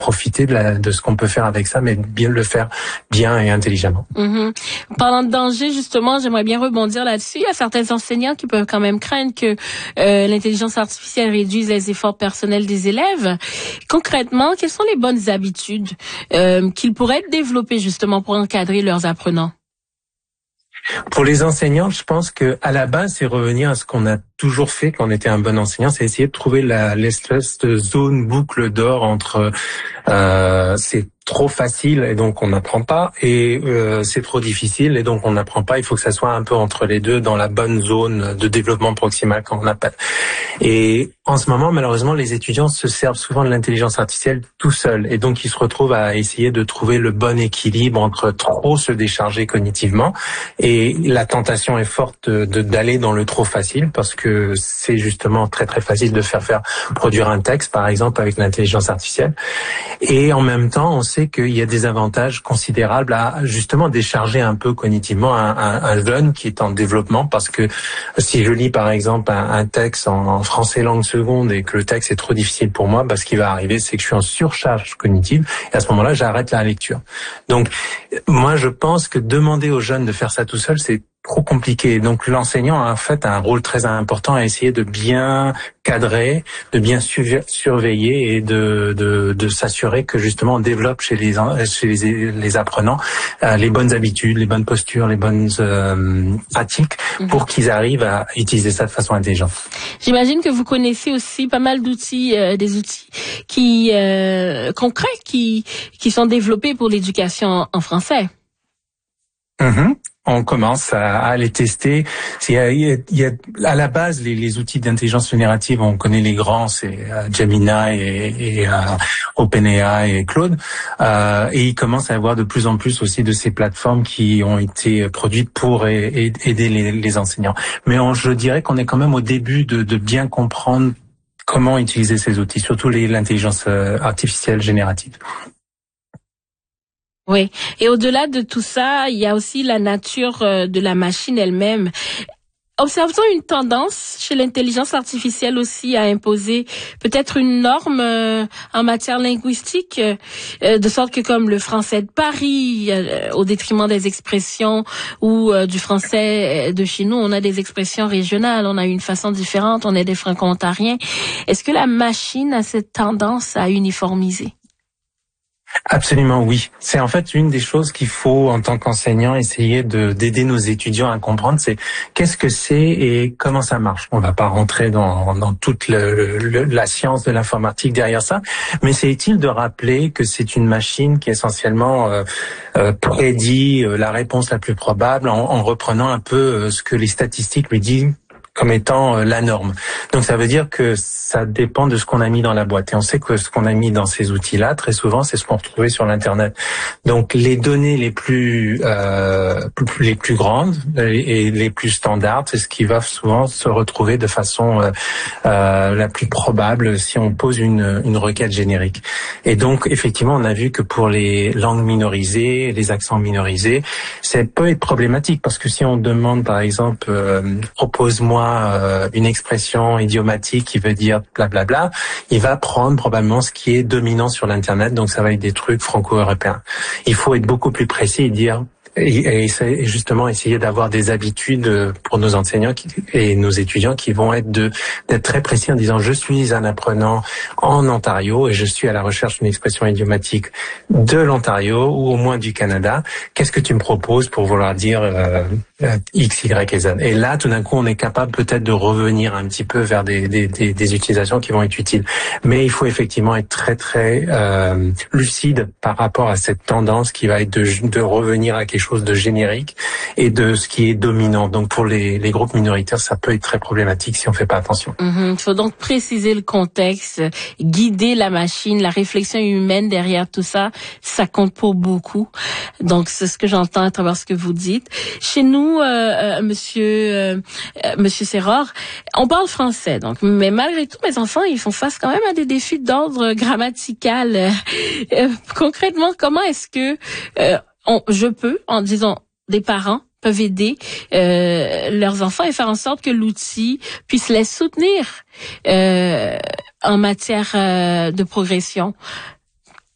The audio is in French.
profiter de ce qu'on peut faire avec ça, mais bien le faire bien et intelligemment. Parlant de danger, justement, j'aimerais bien rebondir là-dessus. Il y a certains enseignants qui peuvent quand même craindre que l'intelligence artificielle réduise les efforts personnels des élèves. Concrètement, quelles sont les bonnes habitudes qu'ils pourraient développer justement pour encadrer leurs apprenants? Pour les enseignants, je pense que à la base, c'est revenir à ce qu'on a toujours fait quand on était un bon enseignant, c'est essayer de trouver l'espèce de zone boucle d'or entre c'est trop facile et donc on n'apprend pas, et c'est trop difficile et donc on n'apprend pas. Il faut que ça soit un peu entre les deux, dans la bonne zone de développement proximal qu'on appelle. Et en ce moment, malheureusement, les étudiants se servent souvent de l'intelligence artificielle tout seuls, et donc ils se retrouvent à essayer de trouver le bon équilibre entre trop se décharger cognitivement, et la tentation est forte d'aller dans le trop facile, parce que c'est justement très très facile de faire produire un texte, par exemple, avec l'intelligence artificielle. Et en même temps, on sait qu'il y a des avantages considérables à justement décharger un peu cognitivement un jeune qui est en développement, parce que si je lis par exemple un texte en français langue seconde et que le texte est trop difficile pour moi, ce qui va arriver, c'est que je suis en surcharge cognitive, et à ce moment-là, j'arrête la lecture. Donc, moi, je pense que demander aux jeunes de faire ça tout seul, c'est trop compliqué. Donc l'enseignant a en fait un rôle très important à essayer de bien cadrer, de bien surveiller et de s'assurer que justement on développe chez les apprenants les bonnes habitudes, les bonnes postures, les bonnes pratiques pour qu'ils arrivent à utiliser ça de façon intelligente. J'imagine que vous connaissez aussi pas mal d'outils, des outils qui concrets qui sont développés pour l'éducation en français. On commence à les tester. Il y a à la base les outils d'intelligence générative, on connaît les grands, c'est Gemini et OpenAI et Claude. Et il commence à y avoir de plus en plus aussi de ces plateformes qui ont été produites pour aider les enseignants. Mais je dirais qu'on est quand même au début de bien comprendre comment utiliser ces outils, surtout l'intelligence artificielle générative. Oui. Et au-delà de tout ça, il y a aussi la nature de la machine elle-même. Observe-t-on une tendance chez l'intelligence artificielle aussi à imposer peut-être une norme en matière linguistique, de sorte que comme le français de Paris, au détriment des expressions ou du français de chez nous, on a des expressions régionales, on a une façon différente, on est des franco-ontariens. Est-ce que la machine a cette tendance à uniformiser? Absolument oui. C'est en fait une des choses qu'il faut en tant qu'enseignant essayer d'aider nos étudiants à comprendre, c'est qu'est-ce que c'est et comment ça marche. On va pas rentrer dans toute la science de l'informatique derrière ça, mais c'est utile de rappeler que c'est une machine qui essentiellement prédit la réponse la plus probable en reprenant un peu ce que les statistiques lui disent comme étant la norme. Donc ça veut dire que ça dépend de ce qu'on a mis dans la boîte. Et on sait que ce qu'on a mis dans ces outils-là, très souvent, c'est ce qu'on retrouvait sur l'Internet. Donc les données les plus grandes et les plus standards, c'est ce qui va souvent se retrouver de façon la plus probable si on pose une requête générique. Et donc effectivement, on a vu que pour les langues minorisées, les accents minorisés, ça peut être problématique, parce que si on demande par exemple propose-moi une expression idiomatique qui veut dire blablabla, il va prendre probablement ce qui est dominant sur l'Internet, donc ça va être des trucs franco-européens. Il faut être beaucoup plus précis et dire et justement essayer d'avoir des habitudes pour nos enseignants et nos étudiants qui vont être d'être très précis en disant je suis un apprenant en Ontario et je suis à la recherche d'une expression idiomatique de l'Ontario ou au moins du Canada. Qu'est-ce que tu me proposes pour vouloir dire X, Y et Z? Et là, tout d'un coup, on est capable peut-être de revenir un petit peu vers des utilisations qui vont être utiles. Mais il faut effectivement être très très lucide par rapport à cette tendance qui va être de revenir à quelque chose de générique et de ce qui est dominant. Donc pour les groupes minoritaires, ça peut être très problématique si on fait pas attention. Il faut donc préciser le contexte, guider la machine, la réflexion humaine derrière tout ça, ça compte pour beaucoup. Donc c'est ce que j'entends à travers ce que vous dites. Chez nous, Monsieur Serror, on parle français, donc, mais malgré tout, mes enfants, ils font face quand même à des défis d'ordre grammatical. Concrètement, comment est-ce que je peux, en disant des parents, peuvent aider leurs enfants et faire en sorte que l'outil puisse les soutenir en matière de progression?